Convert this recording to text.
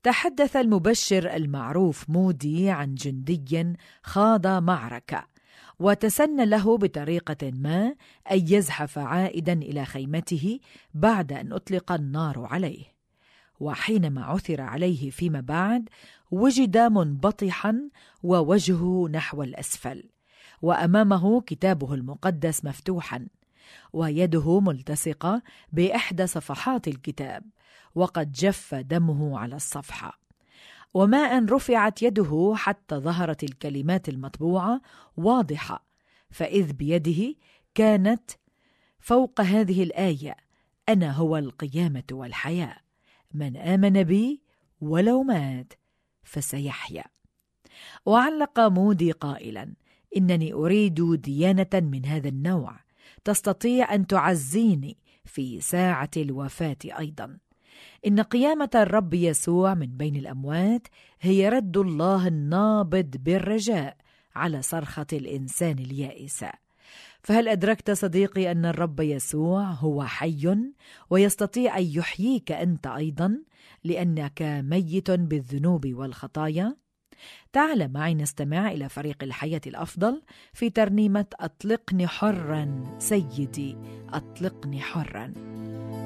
تحدث المبشر المعروف مودي عن جندي خاض معركة وتسنى له بطريقة ما أن يزحف عائدا إلى خيمته بعد أن أطلق النار عليه، وحينما عثر عليه فيما بعد وجد منبطحا ووجهه نحو الأسفل، وأمامه كتابه المقدس مفتوحا ويده ملتصقة بإحدى صفحات الكتاب وقد جف دمه على الصفحة، وما أن رفعت يده حتى ظهرت الكلمات المطبوعة واضحة، فإذ بيده كانت فوق هذه الآية: أنا هو القيامة والحياة، من آمن بي ولو مات فسيحيا. وعلق مودي قائلا: إنني أريد ديانة من هذا النوع تستطيع أن تعزيني في ساعة الوفاة أيضا. إن قيامة الرب يسوع من بين الأموات هي رد الله النابض بالرجاء على صرخة الإنسان اليائسة. فهل أدركت صديقي أن الرب يسوع هو حي ويستطيع أن يحييك أنت أيضا، لأنك ميت بالذنوب والخطايا؟ تعال معي نستمع إلى فريق الحياة الأفضل في ترنيمة أطلقني حرا سيدي أطلقني حرا.